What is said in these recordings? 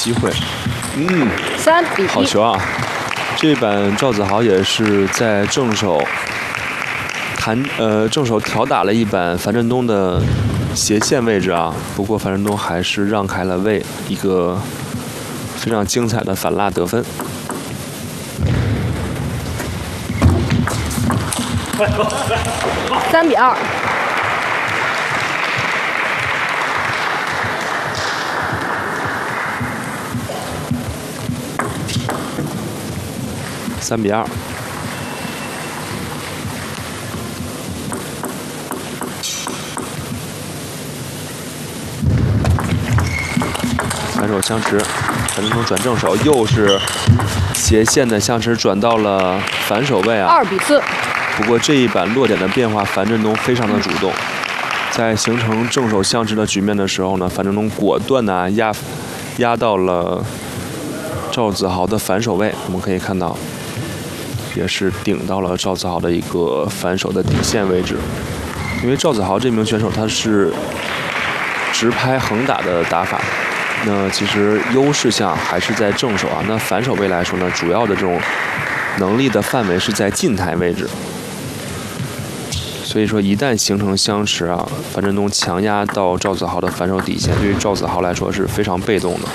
机会。 3-1， 好球啊！这一板赵子豪也是在正手调打了一板樊振东的斜线位置啊，不过樊振东还是让开了位，一个非常精彩的反辣得分。 3-2。 3-2。反手相持，樊振东转正手，又是斜线的相持转到了反手位啊。 2-4。 不过这一板落点的变化，樊振东非常的主动，在形成正手相持的局面的时候呢，樊振东果断的压到了赵子豪的反手位，我们可以看到。也是顶到了赵子豪的一个反手的底线位置，因为赵子豪这名选手他是直拍横打的打法，那其实优势项还是在正手啊。那反手位来说呢，主要的这种能力的范围是在近台位置，所以说一旦形成相持啊，樊振东强压到赵子豪的反手底线，对于赵子豪来说是非常被动的。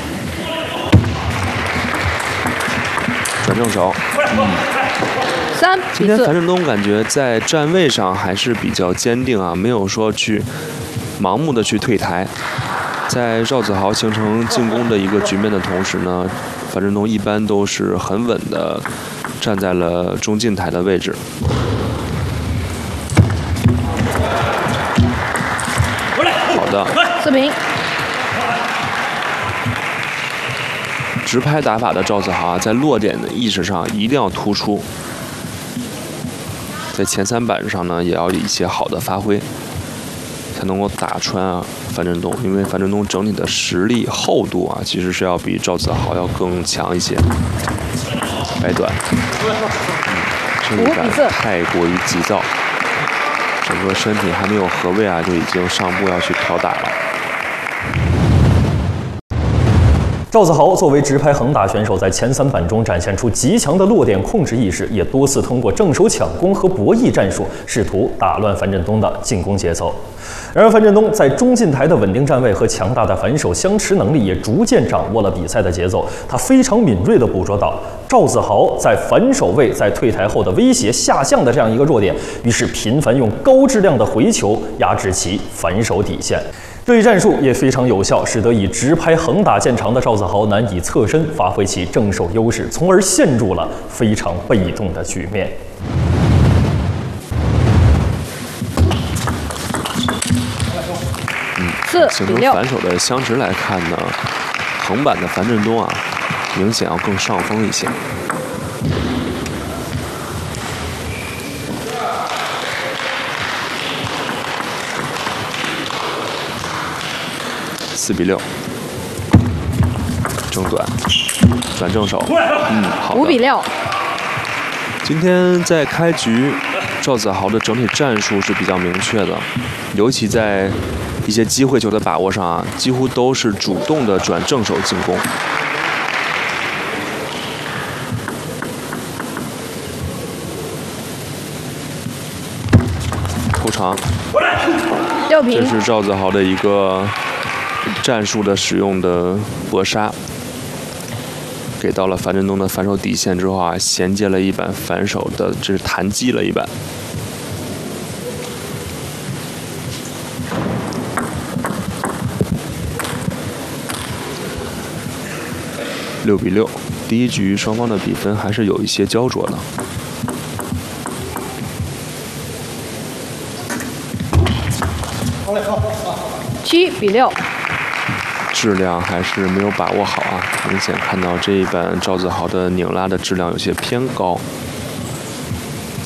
转正手 ，3-4。 今天樊振东感觉在站位上还是比较坚定啊，没有说去盲目的去退台。在赵子豪形成进攻的一个局面的同时呢，樊振东一般都是很稳的站在了中近台的位置。好的 4平。 直拍打法的赵子豪在落点的意识上一定要突出，在前3板上呢也要有一些好的发挥，才能够打穿啊樊振东。因为樊振东整体的实力厚度啊，其实是要比赵子豪要更强一些。掰短，这一板太过于急躁，整个身体还没有合位啊，就已经上步要去挑打了。 赵子豪作为直拍横打选手，在前3板中展现出极强的落点控制意识，也多次通过正手抢攻和博弈战术，试图打乱樊振东的进攻节奏。然而，樊振东在中近台的稳定站位和强大的反手相持能力，也逐渐掌握了比赛的节奏。他非常敏锐地捕捉到赵子豪在反手位在退台后的威胁下降的这样一个弱点，于是频繁用高质量的回球压制其反手底线。这一战术也非常有效，使得以直拍横打见长的赵子豪难以侧身发挥其正手优势，从而陷入了非常被动的局面。 形成反手的相持来看呢，横板的樊振东啊，明显要更上风一些。4-6，正短，转正手，好的。 5-6。 今天在开局，赵子豪的整体战术是比较明确的，尤其在一些机会球的把握上啊，几乎都是主动的转正手进攻。头长 6平。 这是赵子豪的一个战术的使用的搏杀，给到了樊振东的反手底线之后啊，衔接了一板反手的，这是弹击了一板。6-6，第一局双方的比分还是有一些焦灼的。 7-6。 质量还是没有把握好啊，明显看到这一板赵子豪的拧拉的质量有些偏高。